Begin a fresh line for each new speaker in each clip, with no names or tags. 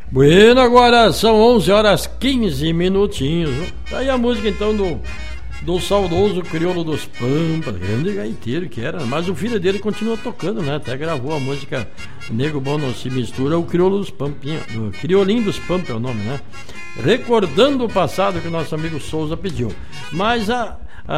Bueno, agora são 11 horas 15 minutinhos. Tá aí a música então do saudoso Crioulo dos Pampas, grande gaiteiro que era, mas o filho dele continua tocando, né? Até gravou a música Nego Bom Não Se Mistura, o Crioulo dos Pampinha, o Criolinho dos Pampas é o nome, né? Recordando o passado que o nosso amigo Souza pediu. Mas a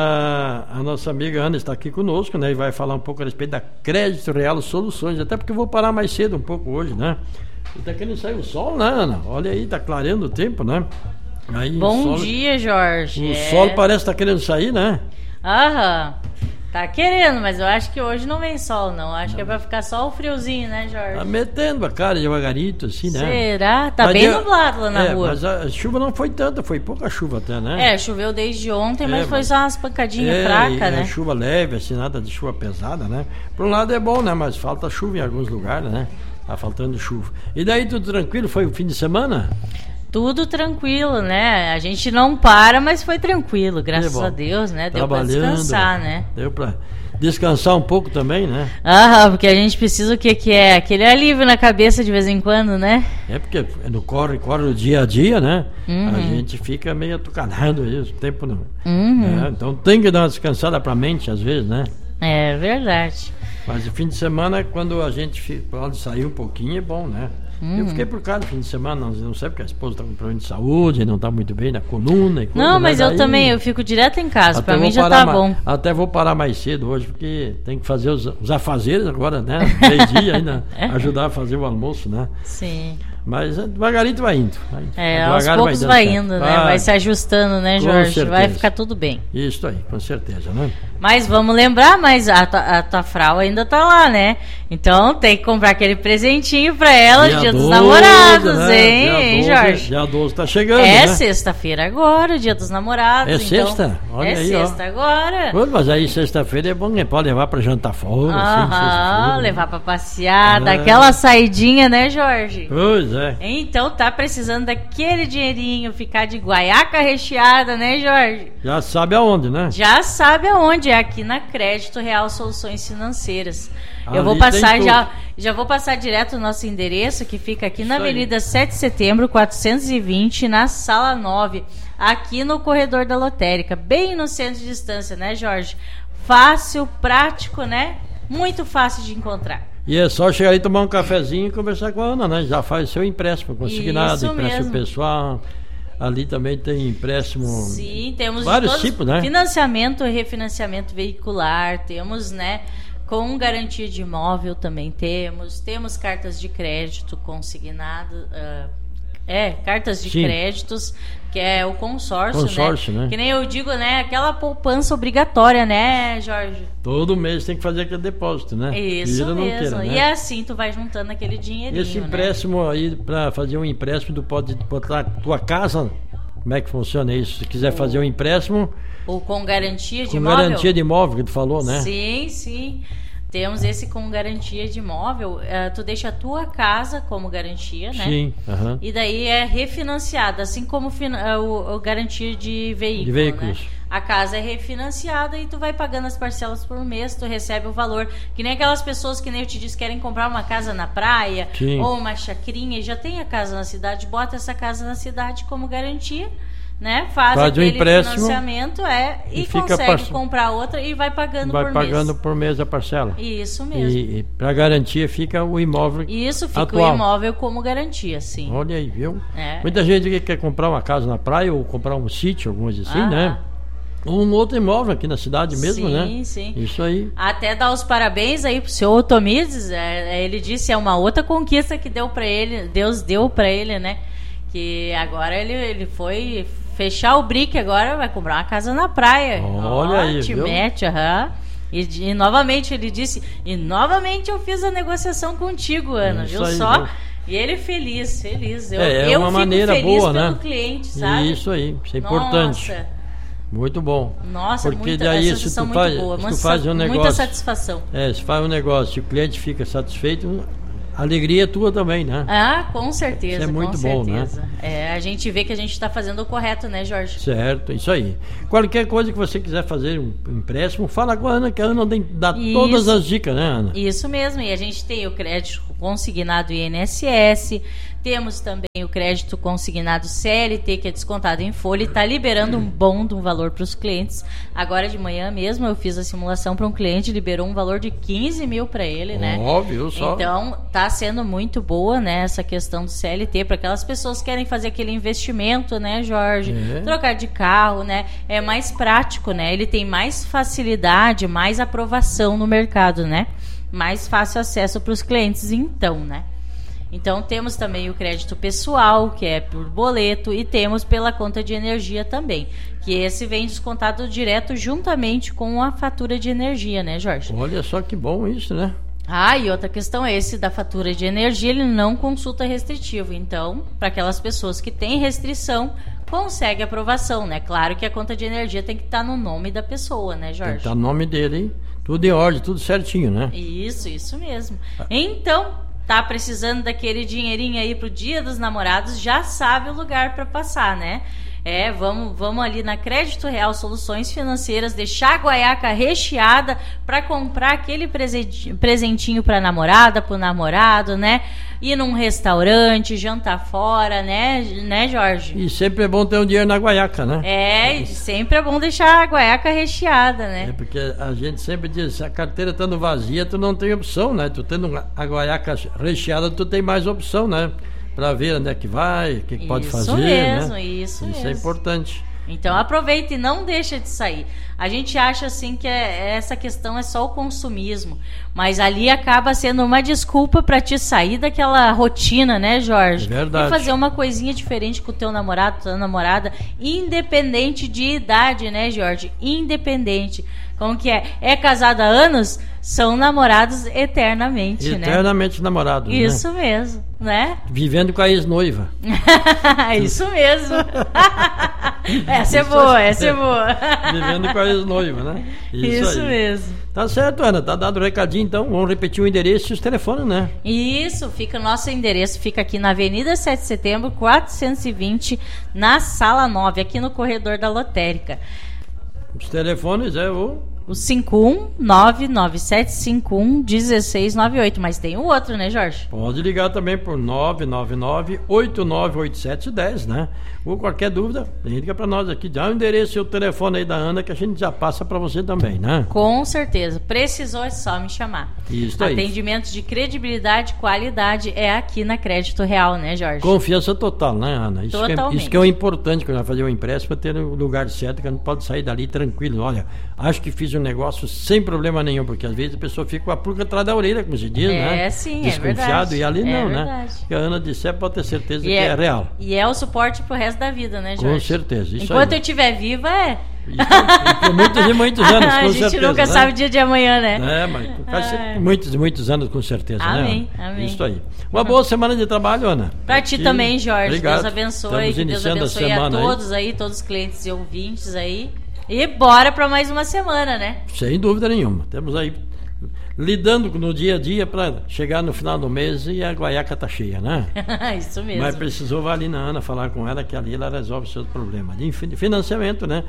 nossa amiga Ana está aqui conosco, né? E vai falar um pouco a respeito da Crédito Real Soluções, até porque eu vou parar mais cedo um pouco hoje, né? E tá querendo sair o sol, né, Ana? Olha aí, tá clareando o tempo, né? Aí,
Bom dia, Jorge.
O sol parece que tá querendo sair, né?
Aham. Tá querendo, mas eu acho que hoje não vem sol, não. Acho que é pra ficar só o friozinho, né, Jorge?
Tá metendo a cara devagarito, assim, né?
Será? Tá
mas
bem nublado lá na rua.
Mas a chuva não foi tanta, foi pouca chuva até, né?
Choveu desde ontem, mas foi só umas pancadinhas fracas, né?
Chuva leve, assim, nada de chuva pesada, né? Por um lado é bom, né? Mas falta chuva em alguns lugares, né? Tá faltando chuva. E daí, tudo tranquilo? Foi o fim de semana?
Tudo tranquilo, né? A gente não para, mas foi tranquilo, graças a Deus, né? Deu pra descansar, né?
Deu pra descansar um pouco também, né?
Porque a gente precisa, o que é? Aquele alívio na cabeça de vez em quando, né?
É porque no corre o dia a dia, né? A gente fica meio atucanado aí, o tempo não. Então tem que dar uma descansada pra mente às vezes, né?
É verdade.
Mas o fim de semana, quando a gente pode sair um pouquinho, é bom, né? Eu fiquei por cá no fim de semana, não sei porque a esposa está com problema de saúde, não está muito bem na coluna.
Não, mas eu também, eu fico direto em casa, para mim já tá bom.
Até vou parar mais cedo hoje, porque tem que fazer os afazeres agora, né? Meio-dia ainda, ajudar a fazer o almoço, né?
Sim.
Mas devagarinho vai indo.
Aos poucos vai indo, né? Vai se ajustando, né, Jorge? Vai ficar tudo bem.
Isso aí, com certeza, né?
Mas vamos lembrar, a tua frau ainda tá lá, né? Então tem que comprar aquele presentinho pra ela, dia dos namorados, né? Hein, Jorge?
Dia 12 tá chegando,
né? Sexta-feira agora, dia dos namorados.
É sexta? Olha aí,
sexta agora.
Mas aí sexta-feira é bom, né? Pode levar pra jantar fora,
assim, levar pra passear, daquela saidinha, né, Jorge?
Pois é.
Então tá precisando daquele dinheirinho, ficar de guaiaca recheada, né, Jorge?
Já sabe aonde, né?
Já sabe aonde, é aqui na Crédito Real Soluções Financeiras. Eu vou passar já vou passar direto o nosso endereço, que fica aqui na Avenida 7 de Setembro, 420, na Sala 9, aqui no corredor da lotérica, bem no centro de distância, né, Jorge? Fácil, prático, né? Muito fácil de encontrar.
E é só chegar aí, tomar um cafezinho e conversar com a Ana, né? Já faz seu empréstimo consignado, empréstimo pessoal. Ali também tem empréstimo.
Sim, temos
vários tipos, né?
Financiamento e refinanciamento veicular, temos, né? Com garantia de imóvel também temos cartas de crédito consignado, cartas de créditos, que é o consórcio, né? Que nem eu digo, né? Aquela poupança obrigatória, né, Jorge?
Todo mês tem que fazer aquele depósito, né?
Isso mesmo. Né? E assim tu vai juntando aquele dinheirinho.
Esse empréstimo, né? Aí, para fazer um empréstimo, tu pode botar a tua casa. Como é que funciona isso? Se quiser fazer um empréstimo.
Ou com garantia de imóvel?
Com garantia de imóvel, que tu falou, né?
Sim. Temos esse com garantia de imóvel. Tu deixa a tua casa como garantia, né?
Sim.
E daí é refinanciada, assim como o garantia de veículo.
De veículos.
Né? A casa é refinanciada e tu vai pagando as parcelas por mês, tu recebe o valor. Que nem aquelas pessoas que nem eu te disse, querem comprar uma casa na praia,
sim,
ou uma chacrinha e já tem a casa na cidade, bota essa casa na cidade como garantia, né? Faz aquele financiamento e consegue comprar outra e vai pagando por mês.
Vai pagando por mês a parcela.
Isso mesmo.
E para garantia fica o imóvel.
Isso, fica
atual.
O imóvel como garantia, sim.
Olha aí, viu? Muita gente que quer comprar uma casa na praia ou comprar um sítio, algumas assim, né? Um outro imóvel aqui na cidade mesmo,
sim,
né?
Sim.
Isso aí.
Até dar os parabéns aí pro seu Otomides. Ele disse uma outra conquista que deu para ele, Deus deu para ele, né? Que agora ele foi fechar o brick, agora vai comprar uma casa na praia.
Olha aí,
te
viu?
mete, E novamente ele disse, e novamente eu fiz a negociação contigo, Ana, viu
aí,
só?
Viu?
E ele feliz.
Eu uma maneira
feliz
boa,
pelo
né?
cliente, sabe?
Isso aí, isso é importante.
Muito
bom.
Nossa,
porque daí se tu faz um negócio,
muita satisfação.
Se faz um negócio e o cliente fica satisfeito, alegria é tua também, né?
Ah, com certeza.
Isso é muito bom, né?
A gente vê que a gente está fazendo o correto, né, Jorge?
Certo, isso aí. Qualquer coisa que você quiser fazer um empréstimo, fala com a Ana, que a Ana dá todas as dicas, né, Ana?
Isso mesmo, e a gente tem o crédito consignado INSS, temos também o crédito consignado CLT, que é descontado em folha, e está liberando um bom de um valor para os clientes. Agora de manhã mesmo eu fiz a simulação para um cliente, liberou um valor de 15 mil para ele, né?
Óbvio, só.
Então está sendo muito boa, né, essa questão do CLT para aquelas pessoas que querem fazer aquele investimento, né, Jorge? Trocar de carro, né? É mais prático, né? Ele tem mais facilidade, mais aprovação no mercado, né? Mais fácil acesso para os clientes, então, né? Então temos também o crédito pessoal, que é por boleto, e temos pela conta de energia também, que esse vem descontado direto juntamente com a fatura de energia, né, Jorge?
Olha só que bom isso, né?
Ah, e outra questão é esse da fatura de energia, ele não consulta restritivo. Então, para aquelas pessoas que têm restrição, consegue aprovação, né? Claro que a conta de energia tem que estar no nome da pessoa, né, Jorge?
Tem que estar no nome dele, hein? Tudo em ordem, tudo certinho, né?
Isso mesmo. Então, tá precisando daquele dinheirinho aí pro Dia dos Namorados, já sabe o lugar para passar, né? Vamos ali na Crédito Real Soluções Financeiras, deixar a guaiaca recheada para comprar aquele presentinho para namorada, pro namorado, né? Ir num restaurante, jantar fora, né, Jorge?
E sempre é bom ter um dinheiro na guaiaca, né?
Sempre é bom deixar a guaiaca recheada, né?
É porque a gente sempre diz, se a carteira estando vazia, tu não tem opção, né? Tu tendo a guaiaca recheada, tu tem mais opção, né? Para ver onde é que vai, o que pode fazer, né?
Isso mesmo.
É importante.
Então aproveita e não deixa de sair. A gente acha assim que essa questão é só o consumismo, mas ali acaba sendo uma desculpa para te sair daquela rotina, né, Jorge?
É verdade.
E fazer uma coisinha diferente com o teu namorado, tua namorada, independente de idade, né, Jorge? Independente. Como que é? É casado há anos? São namorados eternamente, né?
Eternamente namorados,
Isso mesmo, né?
Vivendo com a ex-noiva.
Isso mesmo. Essa é boa.
Vivendo com a ex-noiva, né?
Isso mesmo.
Tá certo, Ana. Tá dado o recadinho, então. Vamos repetir o endereço e os telefones, né?
Isso, nosso endereço fica aqui na Avenida 7 de Setembro, 420, na Sala 9, aqui no corredor da Lotérica.
Os telefones é o
51997511698, mas tem o outro, né, Jorge?
Pode ligar também por 999-898710, né? Ou qualquer dúvida, liga para nós aqui, dá o endereço e o telefone aí da Ana que a gente já passa para você também, né?
Com certeza, precisou é só me chamar.
Isso aí.
Atendimento de credibilidade e qualidade é aqui na Crédito Real, né, Jorge?
Confiança total, né, Ana?
Totalmente.
Isso que é o importante quando vai fazer um empréstimo, ter o lugar certo, que não pode sair dali tranquilo. Olha, acho que fiz um negócio sem problema nenhum, porque às vezes a pessoa fica com a pulga atrás da orelha, como se diz, né?
Sim,
desconfiado, e ali não,
verdade.
Né? O que a Ana disser pode ter certeza que é real.
E é o suporte pro resto da vida, né, Jorge?
Com certeza. Isso
Enquanto
aí.
eu estiver viva,
E por muitos e muitos anos, com certeza.
A gente nunca sabe o dia de amanhã, né?
Mas faz muitos e muitos anos, com certeza.
Amém,
né?
amém.
Isso aí. Uma boa semana de trabalho, Ana.
Pra ti também, Jorge.
Obrigado.
Deus abençoe.
Estamos
Que Deus abençoe
a
todos aí, todos os clientes e ouvintes aí. E bora pra mais uma semana, né?
Sem dúvida nenhuma. Temos aí lidando no dia a dia para chegar no final do mês e a guaiaca tá cheia, né?
Isso mesmo.
Mas precisou ali na Ana falar com ela, que ali ela resolve os seus problemas. De financiamento, né?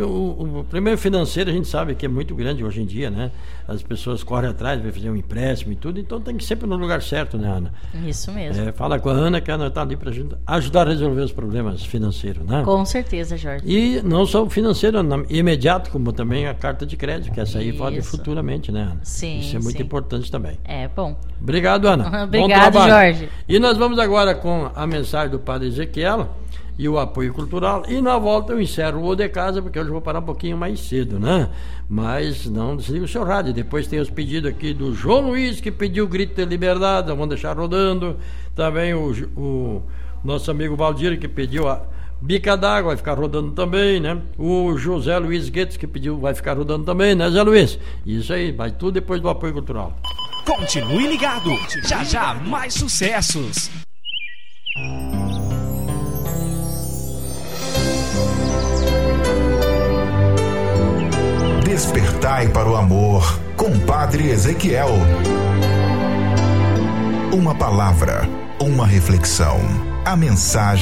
O primeiro financeiro a gente sabe que é muito grande hoje em dia, né? As pessoas correm atrás, vai fazer um empréstimo e tudo, então tem que ir sempre no lugar certo, né, Ana?
Isso mesmo.
Fala com a Ana, que a Ana está ali para ajudar a resolver os problemas financeiros, né?
Com certeza, Jorge.
E não só o financeiro imediato, como também a carta de crédito, que essa aí pode futuramente, né, Ana?
Sim.
Isso é muito importante também.
É bom.
Obrigado, Ana.
Obrigado, Jorge.
E nós vamos agora com a mensagem do Padre Ezequiel e o apoio cultural. E na volta eu encerro o O de Casa, porque hoje eu vou parar um pouquinho mais cedo, né? Mas não desliga o seu rádio. Depois tem os pedidos aqui do João Luiz, que pediu o Grito de Liberdade, vamos deixar rodando. Também o nosso amigo Valdir, que pediu a Bica d'Água, vai ficar rodando também, né? O José Luiz Guedes, que pediu, vai ficar rodando também, né, Zé Luiz? Isso aí, vai tudo depois do apoio cultural.
Continue ligado, já mais sucessos.
Despertai para o amor com Padre Ezequiel. Uma palavra, uma reflexão. A mensagem